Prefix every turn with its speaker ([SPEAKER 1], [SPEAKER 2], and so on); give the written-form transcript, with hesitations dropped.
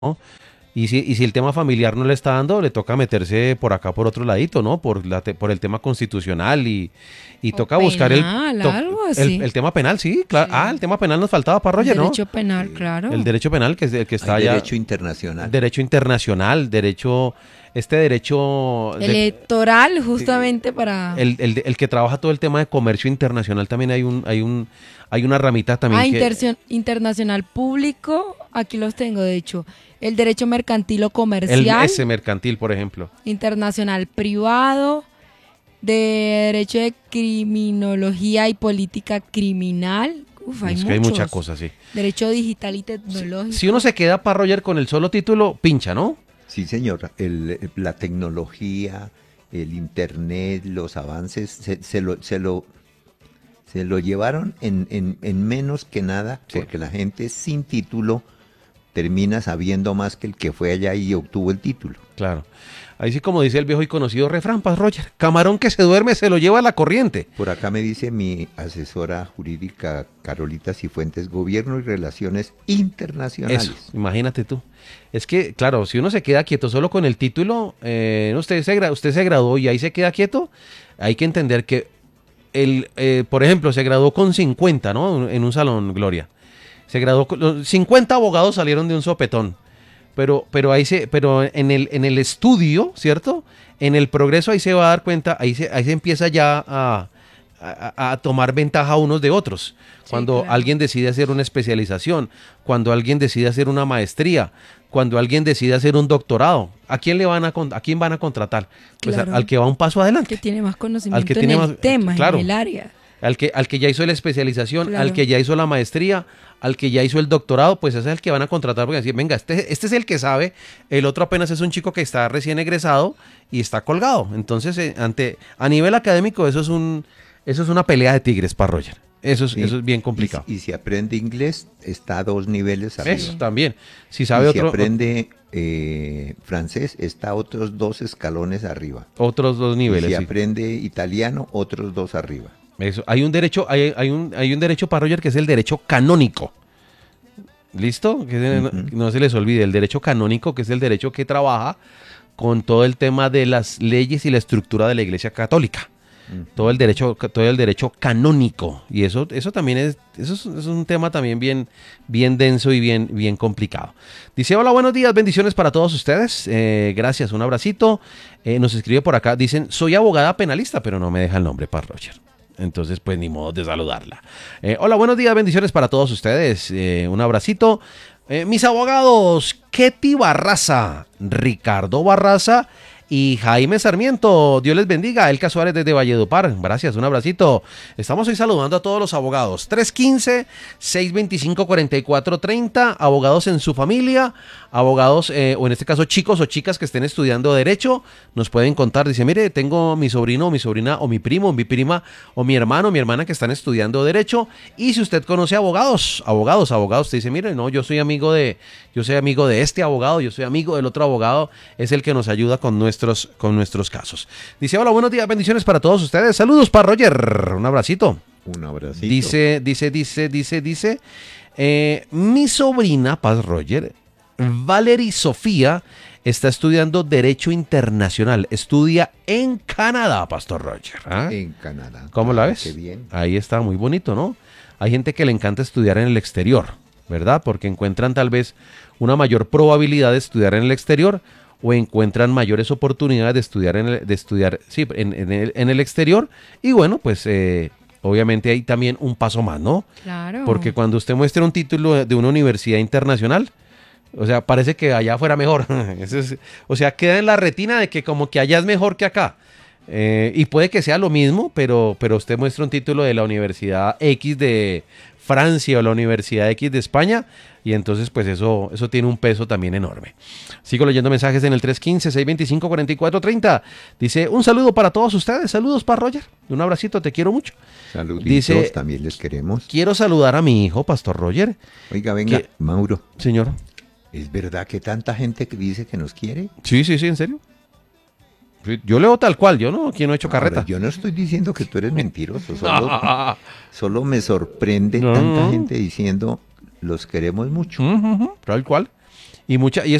[SPEAKER 1] Y si el tema familiar no le está dando, le toca meterse por acá por otro ladito, ¿no? Por el tema constitucional y
[SPEAKER 2] O
[SPEAKER 1] toca buscar el,
[SPEAKER 2] penal,
[SPEAKER 1] to-
[SPEAKER 2] algo
[SPEAKER 1] el,
[SPEAKER 2] así.
[SPEAKER 1] el tema penal, sí, claro. Ah, el
[SPEAKER 2] Sí.
[SPEAKER 1] tema penal nos faltaba para
[SPEAKER 2] El
[SPEAKER 1] Roger, ¿no?
[SPEAKER 2] derecho penal,
[SPEAKER 3] Sí.
[SPEAKER 1] El
[SPEAKER 2] claro.
[SPEAKER 1] derecho penal, que es el que
[SPEAKER 3] Hay
[SPEAKER 1] está allá,
[SPEAKER 3] derecho internacional.
[SPEAKER 1] derecho internacional, este derecho,
[SPEAKER 2] Electoral,
[SPEAKER 3] Sí.
[SPEAKER 2] justamente para...
[SPEAKER 1] el que trabaja todo el tema de comercio internacional, también hay una ramita también
[SPEAKER 2] Ah,
[SPEAKER 1] que,
[SPEAKER 2] internacional público, aquí los tengo, de hecho. El derecho mercantil o comercial,
[SPEAKER 1] ese mercantil, por ejemplo.
[SPEAKER 2] internacional privado, de derecho de criminología y política criminal. Uf, hay
[SPEAKER 1] Es que hay muchas
[SPEAKER 2] muchos.
[SPEAKER 1] cosas, sí.
[SPEAKER 2] Derecho digital y
[SPEAKER 1] Si
[SPEAKER 2] tecnológico.
[SPEAKER 1] uno se queda para Roger con el solo título, pincha, ¿no?
[SPEAKER 3] Sí, señor. La tecnología, el internet, los avances, se lo llevaron en menos que nada,
[SPEAKER 1] Sí.
[SPEAKER 3] porque la gente sin título termina sabiendo más que el que fue allá y obtuvo el título.
[SPEAKER 1] Claro. Ahí sí, como dice el viejo y conocido refrán, Paz Roger, camarón que se duerme se lo lleva a la corriente.
[SPEAKER 3] Por acá me dice mi asesora jurídica Carolita Cifuentes, Gobierno y Relaciones Internacionales.
[SPEAKER 1] Eso, imagínate tú. Es que, claro, si uno se queda quieto solo con el título, usted se graduó y ahí se queda quieto, hay que entender que, por ejemplo, se graduó con 50, ¿no? En un salón, Gloria. Se graduó con, los 50 abogados salieron de un sopetón. Pero en el estudio, ¿cierto? En el progreso ahí se va a dar cuenta, ahí se empieza ya a tomar ventaja unos de otros.
[SPEAKER 2] Sí,
[SPEAKER 1] Cuando
[SPEAKER 2] claro.
[SPEAKER 1] alguien decide hacer una especialización, cuando alguien decide hacer una maestría, cuando alguien decide hacer un doctorado, ¿a quién van a contratar? Pues
[SPEAKER 2] Claro.
[SPEAKER 1] al que va un paso
[SPEAKER 2] Que
[SPEAKER 1] adelante,
[SPEAKER 2] tiene más
[SPEAKER 1] al
[SPEAKER 2] conocimiento
[SPEAKER 1] que
[SPEAKER 2] en
[SPEAKER 1] tiene
[SPEAKER 2] el
[SPEAKER 1] más,
[SPEAKER 2] tema,
[SPEAKER 1] claro,
[SPEAKER 2] en el área.
[SPEAKER 1] al que ya hizo la especialización, al
[SPEAKER 2] Claro.
[SPEAKER 1] que ya hizo la maestría, al que ya hizo el doctorado, pues ese es el que van a contratar porque decir, venga, este es el que sabe, el otro apenas es un chico que está recién egresado y está colgado. Entonces, a nivel académico, eso es una pelea de tigres para Roger. Eso es bien complicado.
[SPEAKER 3] Y si aprende inglés, está a 2 niveles arriba.
[SPEAKER 1] Eso también. Si sabe
[SPEAKER 3] Y si
[SPEAKER 1] otro,
[SPEAKER 3] aprende francés, está a otros 2 escalones arriba.
[SPEAKER 1] otros dos
[SPEAKER 3] Y
[SPEAKER 1] niveles.
[SPEAKER 3] si
[SPEAKER 1] Sí.
[SPEAKER 3] aprende italiano, otros 2 arriba.
[SPEAKER 1] Eso. Hay un derecho para Roger que es el derecho canónico. ¿Listo?
[SPEAKER 3] Ujú.
[SPEAKER 1] No se les olvide, el derecho canónico, que es el derecho que trabaja con todo el tema de las leyes y la estructura de la Iglesia Católica. Todo el derecho canónico. Y eso también es un tema también bien, bien denso y bien, bien complicado. Dice, hola, buenos días, bendiciones para todos ustedes. Gracias, un abracito. Nos escribe por acá, dicen, soy abogada penalista, pero no me deja el nombre para Roger. Entonces, pues ni modo de saludarla. Hola, buenos días, bendiciones para todos ustedes. Un abracito. Mis abogados, Ketty Barraza, Ricardo Barraza y Jaime Sarmiento. Dios les bendiga. Elka Suárez desde Valledupar. Gracias, un abracito. Estamos hoy saludando a todos los abogados. 315-625-4430. Abogados en su familia. Abogados, o en este caso chicos o chicas que estén estudiando Derecho. Nos pueden contar. Dice, mire, tengo mi sobrino o mi sobrina o mi primo o mi prima o mi hermano o mi hermana que están estudiando Derecho. Y si usted conoce abogados, usted dice, mire, no, yo soy amigo de este abogado, yo soy amigo del otro abogado, es el que nos ayuda con nuestros casos. Dice, hola, buenos días, bendiciones para todos ustedes. Saludos para Roger, un abracito.
[SPEAKER 3] Un abracito.
[SPEAKER 1] Dice, mi sobrina, Paz Roger, Valerie Sofía, está estudiando Derecho Internacional. Estudia en Canadá, Pastor Roger. ¿Ah?
[SPEAKER 3] En Canadá.
[SPEAKER 1] ¿Cómo la
[SPEAKER 3] Ah,
[SPEAKER 1] ves?
[SPEAKER 3] Qué bien.
[SPEAKER 1] Ahí está, muy bonito, ¿no? Hay gente que le encanta estudiar en el exterior, ¿verdad? Porque encuentran tal vez una mayor probabilidad de estudiar en el exterior o encuentran mayores oportunidades en el exterior. Y bueno, pues obviamente hay también un paso más, ¿no?
[SPEAKER 2] Claro.
[SPEAKER 1] Porque cuando usted muestra un título de una universidad internacional, o sea, parece que allá fuera mejor. O sea, queda en la retina de que como que allá es mejor que acá. Y puede que sea lo mismo, pero usted muestra un título de la Universidad X de Francia o la Universidad X de España, y entonces pues eso tiene un peso también enorme. Sigo leyendo mensajes en el 315-625-4430. Dice, un saludo para todos ustedes, saludos para Roger, un abracito, te quiero mucho.
[SPEAKER 3] Saluditos,
[SPEAKER 1] Dice,
[SPEAKER 3] también les queremos.
[SPEAKER 1] quiero saludar a mi hijo, Pastor Roger.
[SPEAKER 3] Oiga, venga,
[SPEAKER 1] ¿Qué?
[SPEAKER 3] Mauro,
[SPEAKER 1] Señor.
[SPEAKER 3] ¿es verdad que tanta gente que dice que nos quiere?
[SPEAKER 1] Sí, en serio. Sí, yo leo tal cual, yo no, aquí no he hecho carreta.
[SPEAKER 3] Ahora, yo no estoy diciendo que tú eres mentiroso, solo me sorprende
[SPEAKER 1] No,
[SPEAKER 3] tanta
[SPEAKER 1] no.
[SPEAKER 3] gente diciendo los queremos mucho.
[SPEAKER 1] Tal cual. Y